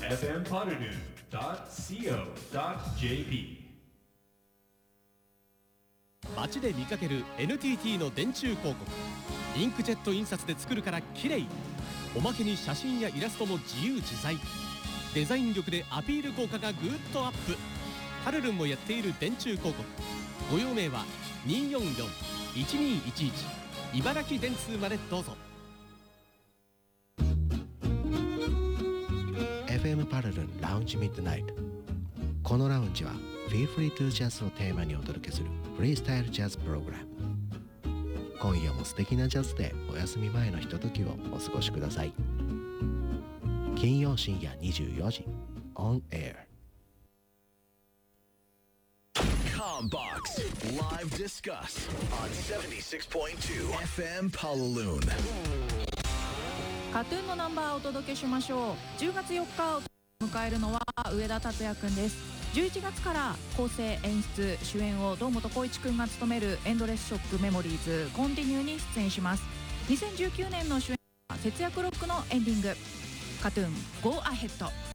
fmpotterdon.co.jp。 街で見かける NTT の電柱広告、インクジェット印刷で作るから綺麗。おまけに写真やイラストも自由自在。デザイン力でアピール効果がぐーっとアップ。パルルンもやっている電柱広告、ご用命は 244-1211 茨城電通までどうぞ。 FM パルルンラウンジミッドナイト。このラウンジは Feel Free to Jazz をテーマにお届けするフリースタイルジャズプログラム。今夜も素敵なジャズでお休み前のひとときをお過ごしください。金曜深夜24時 On Air Combox Live Discuss on 76.2 FM Palaloon。 カトゥーンのナンバーをお届けしましょう。10月4日を迎えるのは上田達也くんです。11月から構成演出主演を堂本光一くんが務めるエンドレスショックメモリーズコンティニューに出演します。2019年の主演は節約ロックのエンディング。カトゥーン Go Ahead。